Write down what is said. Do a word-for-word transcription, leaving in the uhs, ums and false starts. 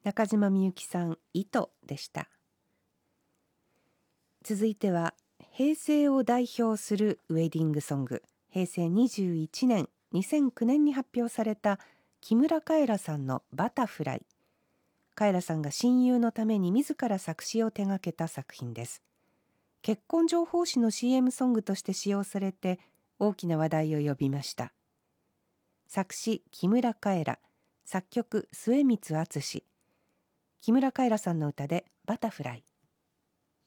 中島みゆきさん、糸でした。続いては平成を代表するウェディングソング、平成にじゅういちねん、にせんきゅうねんに発表された木村カエラさんのバタフライ。カエラさんが親友のために自ら作詞を手掛けた作品です。結婚情報誌の シーエム ソングとして使用されて大きな話題を呼びました。作詞木村カエラ、作曲末光敦。木村カエラさんの歌でバタフライ。